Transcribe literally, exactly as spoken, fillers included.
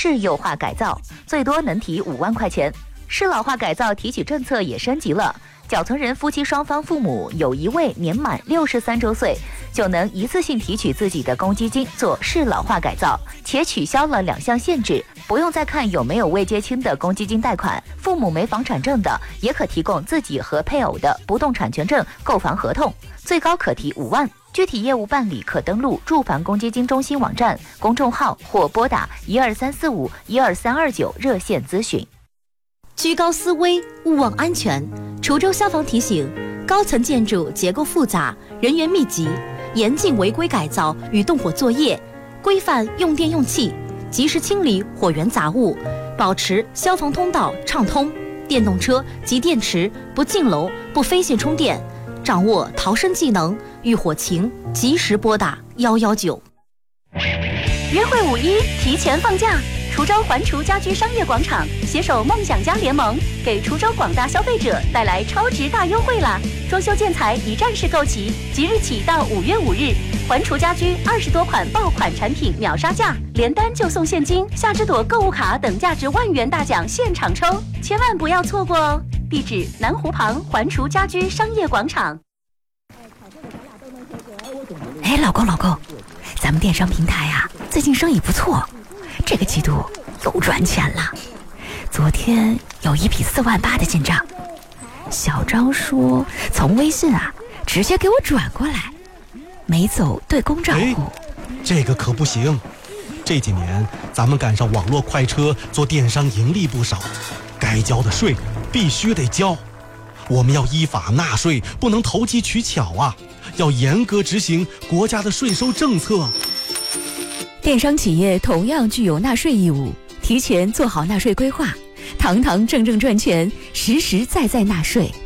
市优化改造，最多能提五万块钱。适老化改造提取政策也升级了。缴存人夫妻双方父母有一位年满六十三周岁，就能一次性提取自己的公积金做适老化改造，且取消了两项限制，不用再看有没有未结清的公积金贷款，父母没房产证的也可提供自己和配偶的不动产权证、购房合同，最高可提五万。具体业务办理可登录住房公积金中心网站、公众号或拨打一二三四五一二三二九热线咨询。 居高思危，勿忘安全。滁州消防提醒：高层建筑结构复杂，人员密集，严禁违规改造与动火作业，规范用电用气，及时清理火源杂物，保持消防通道畅通。电动车及电池不进楼、不飞线充电，掌握逃生技能，遇火情及时拨打一一九。 约会五一提前放假。滁州环滁家居商业广场携手梦想家联盟，给滁州广大消费者带来超值大优惠啦！装修建材一站式购齐，即日起到五月五日，环滁家居二十多款爆款产品秒杀价，连单就送现金、夏之朵购物卡等价值万元大奖现场抽，千万不要错过哦！地址：南湖旁环滁家居商业广场。 哎，老公老公，咱们电商平台啊，最近生意不错。这个季度又赚钱了，昨天有一笔四万八的进账，小张说从微信啊直接给我转过来，没走对公账户。 这个可不行，这几年咱们赶上网络快车，做电商盈利不少，该交的税必须得交，我们要依法纳税，不能投机取巧啊，要严格执行国家的税收政策。 电商企业同样具有纳税义务，提前做好纳税规划，堂堂正正赚钱，实实在在纳税。